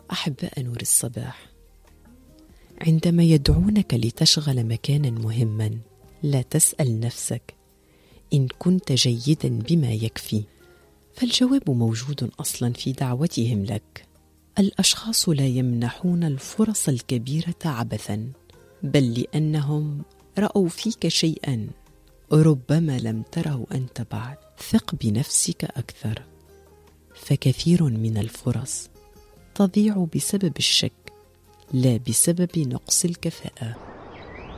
أحباء نور الصباح، عندما يدعونك لتشغل مكانا مهما لا تسأل نفسك إن كنت جيدا بما يكفي، فالجواب موجود أصلا في دعوتهم لك. الأشخاص لا يمنحون الفرص الكبيرة عبثا، بل لأنهم رأوا فيك شيئا ربما لم تره أنت بعد. ثق بنفسك أكثر، فكثير من الفرص تضيع بسبب الشك لا بسبب نقص الكفاءة.